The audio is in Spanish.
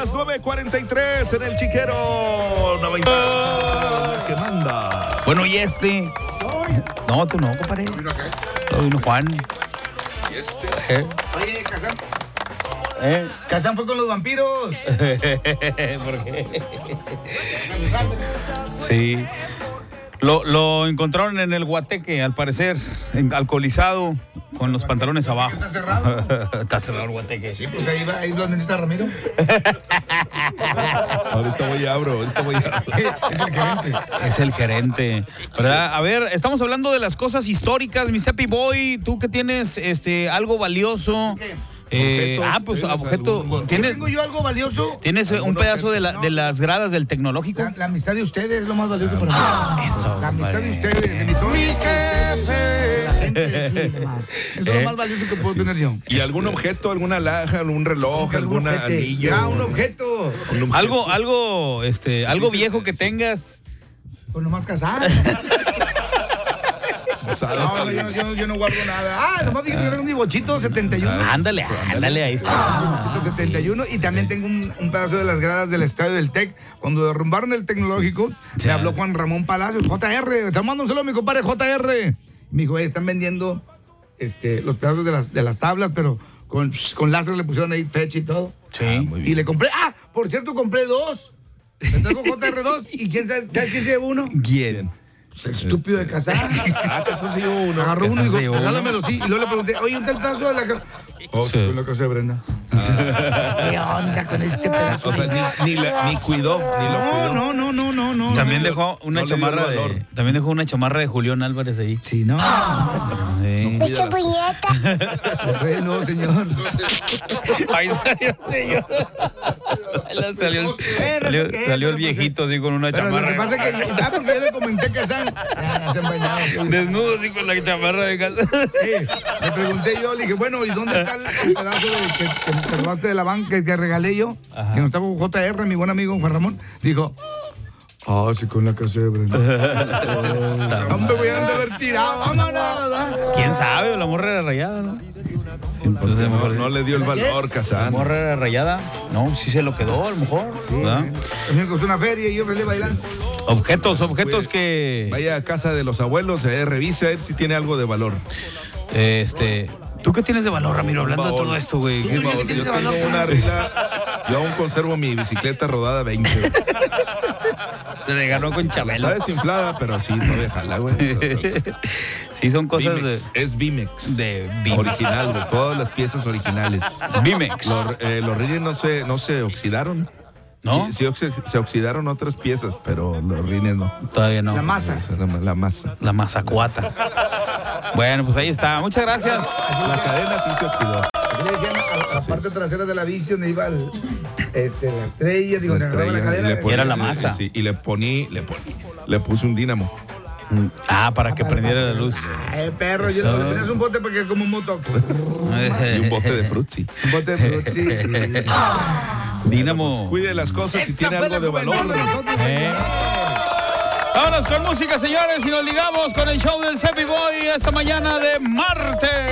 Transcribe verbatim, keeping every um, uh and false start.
las nueve cuarenta y tres en el Chiquero noventa. ¿Qué manda? Bueno, ¿y este? No, tú no, compadre. No, vino Juan. ¿Y este? ¿Eh? Oye, Kazán. ¿Eh? Kazán fue con los vampiros. ¿Por qué? Sí. Lo, lo encontraron en el Guateque, al parecer, en- alcoholizado, con los pantalones abajo. ¿Está cerrado? Está cerrado el Guateque. Sí, pues ahí va, ahí es donde está Ramiro. Ahorita voy a abro, ahorita voy a abro. Es el gerente. Es el gerente, ¿verdad? A ver, estamos hablando de las cosas históricas, mi Happy Boy. Tú que tienes este algo valioso. Eh, Objetos, ah, pues ¿tienes objeto. algún- ¿Tienes, ¿Tengo yo algo valioso? ¿tienes un algún pedazo de, la- objeto? de las gradas del tecnológico? La, la amistad de ustedes es lo más valioso para mí. Eso, La amistad de compadre. ustedes, de mis socios, de la gente de aquí, nomás. Eso es Eh, lo más valioso que puedo tener yo. ¿Y algún objeto, alguna alhaja, algún reloj, algún objeto. anillo? Ya, un objeto. Un objeto. Algo, algo, este, algo Dice- viejo que tengas. Pues nomás casar. Usado. No, no, yo, yo, yo no guardo nada. Ah, nomás dije que tengo un bochito setenta y uno. Ándale, ándale, ahí está. Un bochito setenta y uno y también tengo un, un pedazo de las gradas del estadio del TEC. Cuando derrumbaron el tecnológico, Sí. me habló Juan Ramón Palacios, J R, te mando un saludo a mi compadre J R. Me dijo, "Oye, están vendiendo este, los pedazos de las, de las tablas, pero con, con láser le pusieron ahí fecha y todo. Sí. Muy bien. Y le compré, ah, por cierto, compré dos. Me traigo J R dos y quién sabe, ¿sabes quién se llevó uno? ¿Quién? Pues, estúpido de casar. Ah, que eso sí hubo uno. Agarró que uno y se dijo, llevó uno. regálamelo, sí. Y luego le pregunté, oye, ¿un tal pedazo de la casa? Oh, Sí. sí, fue la casa de Brenda. ¿Qué onda con este pedazo? O sea, ni, ni, la- ni cuidó, ni lo No, cuidó. no, no, no, no, no. También le dio- dejó una no le dio chamarra el valor. de. También dejó una chamarra de Julián Álvarez ahí. Sí, no. Sí. ¡Esa puñeta! No, señor. Ahí salió el señor. Ahí salió, el- Pero salió- eso qué, salió el pero pues, viejito así con una Pero lo chamarra. que pasa es que, ah, porque yo le comenté que San, ah, se han bañado. Desnudo así con la chamarra de casa. Sí, le pregunté yo, le dije, bueno, ¿y dónde está el, el pedazo de, que, que te robaste de la banca que, que regalé yo? Ajá. Que nos estaba con J R, mi buen amigo Juan Ramón. Dijo, ah, sí, con la casa de Brenda. Hombre, voy a andar haber tirado, vámonos, ¿verdad? ¿Quién sabe? La morra era rayada, ¿no? Sí, entonces a lo No, mejor no le dio el valor, ¿La Kazán. morra era rayada? No, sí se lo quedó, a lo mejor. ¿verdad? También con una feria y yo me le bailando. Objetos, objetos que. Vaya a casa de los abuelos, eh, revise a ver si tiene algo de valor. Este. ¿Tú qué tienes de valor, Ramiro? Hablando de Baol. todo esto, güey. ¿Qué- Tú, Yo ¿qué tienes de tengo valor? una rila, yo aún conservo mi bicicleta rodada veinte. Se le ganó con Está Chabelo. desinflada, pero sí, todavía jala, güey. Sí, son cosas Bimex, de. es Bimex. De Bimex. Original, güey, todas las piezas originales. Bimex. Los, eh, los rines no se, no se oxidaron. ¿No? Sí, sí oxi- se oxidaron otras piezas, pero los rines no. Todavía no. La masa. La, la masa. La mazacuata. Bueno, pues ahí está. Muchas gracias. La cadena sí se oxidó. Aquí le decían a, a la parte trasera de la bici donde iba el, este, la estrella, digo, La se agarraba la estrella, cadena. y le ponía- Era la masa. Sí, y le poní, le poní, le puse un dínamo. Ah, para que prendiera la luz. Ay, perro, yo Eso. le ponías un bote para que como un moto. Y un bote de frutzi. Un bote de frutti, sí, sí. Dínamo. Cuide las cosas si Esa tiene fue algo la de valor. juventud de nosotros, Eh. señor. Vámonos con música, señores, y nos ligamos con el show del Happy Boy esta mañana de martes.